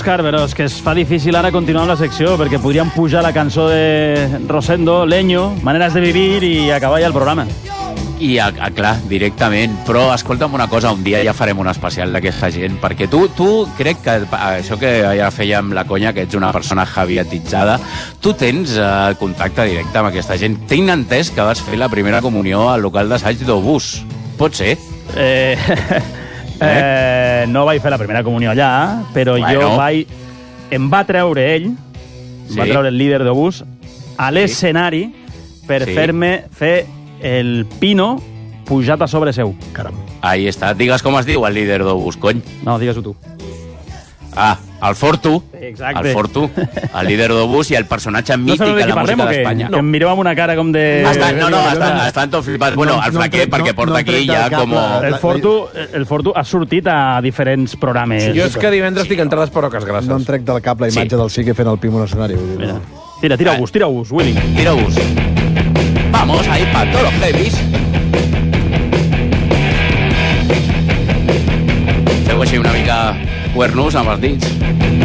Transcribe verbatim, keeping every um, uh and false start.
Òscar, però és que es fa difícil ara continuar amb la secció, perquè podríem pujar la cançó de Rosendo, Leño, Maneres de vivir, i acabar ja el programa. I, a, a, clar, directament. Però escolta'm una cosa, un dia ja farem un especial d'aquesta gent, perquè tu, tu crec que, això que ja fèiem la conya, que ets una persona javiatitzada, tu tens eh, contacte directe amb aquesta gent. Tinc entès que vas fer la primera comunió al local d'assaig d'Obús. Pot ser? Eh, eh, no vaig fer la primera comunió allà, però Bueno. jo vaig... Em va treure ell, Sí. sí. va treure el líder d'Obús, a l'escenari per Sí. fer-me fer el pino pujat a sobre seu. Caram. Ahí està. Digues com es diu el líder d'Obús, cony. No, digues-ho tu. Ah, el Fortu. Exacte. El Fortu, el líder d'Obús i el personatge No mític sabeu de de qui la parlem música o què? d'Espanya. Que em mireu amb una cara com de... Estan, no, no, Jo estan, no- estan tot flipats. Bueno, no- el no flaquer, tret- perquè no- porta no aquí tret ja del com... cap la- El Fortu, el Fortu ha sortit a diferents programes. Jo és que divendres tinc entrades per Roques Grasses. No em trec del cap la imatge Sí. del Sique fent el pimo en l'escenari. vull dir, Mira. no. Tira, tira Obús, tira Obús, Willy. Tira-us. Vamos, ahí, para todos los heavies. Feu així una mica cuernos amb els dits.